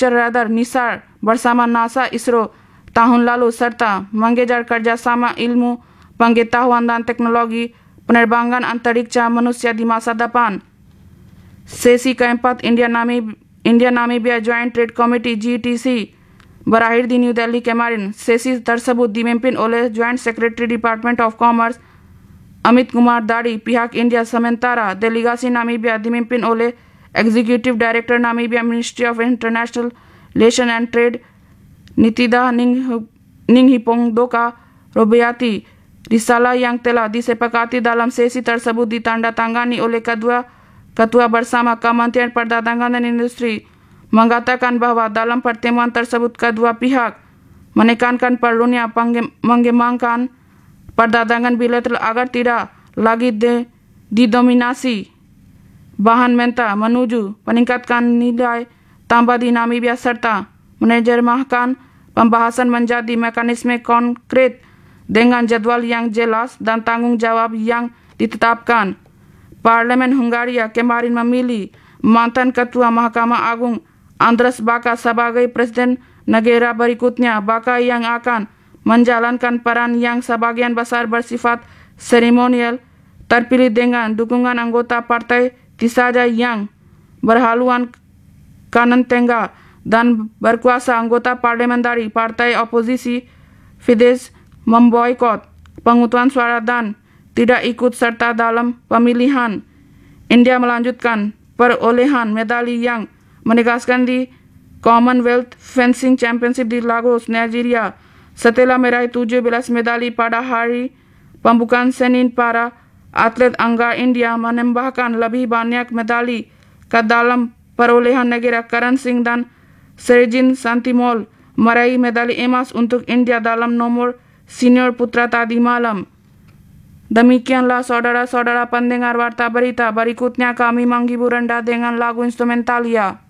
Future Radar NISAR bersama NASA ISRO tahun lalu serta mengejar kerjasama ilmu, pengetahuan dan teknologi penerbangan antariksa manusia di masa depan. Sesi keempat India-Namibia Joint Trade Committee GTC berakhir di New Delhi kemarin. Sesi tersebut dipimpin oleh Joint Secretary Department of Commerce Amit Kumar Dadi pihak India, sementara delegasi Namibia dipimpin oleh Executive Director Namibia Ministry of International Relations and Trade Nitida Ninghipong Doka Robayati. Risalah yang telah disepakati dalam sesi tersebut ditandatangani oleh ketua bersama Kementerian Perdagangan dan Industri, mengatakan bahwa dalam pertemuan tersebut kedua pihak menekankan perlunya mengembangkan perdagangan bilateral agar tidak lagi didominasi bahan mentah menuju meningkatkan nilai tambah di Namibia serta menerjemahkan pembahasan menjadi mekanisme konkret dengan jadwal yang jelas dan tanggung jawab yang ditetapkan. Parlemen Hungaria kemarin memilih mantan Ketua Mahkamah Agung Andras Baka sebagai Presiden negara berikutnya. Baka yang akan menjalankan peran yang sebagian besar bersifat seremonial terpilih dengan dukungan anggota partai Tisaja yang berhaluan kanan tengah dan berkuasa. Anggota parlemen dari partai oposisi Fidesz memboikot penghutang suara dan tidak ikut serta dalam pemilihan. India melanjutkan perolehan medali yang menegaskan di Commonwealth Fencing Championship di Lagos, Nigeria setelah meraih 17 medali pada hari pembukaan Senin. Para atlet anggar India menambahkan lebih banyak medali ke dalam perolehan negara. Karan Singh dan Sergin Santimol meraih medali emas untuk India dalam nomor senior putra tadi malam. Demikianlah saudara-saudara pendengar warta berita. Berikutnya kami menghibur Anda dengan lagu instrumentalia.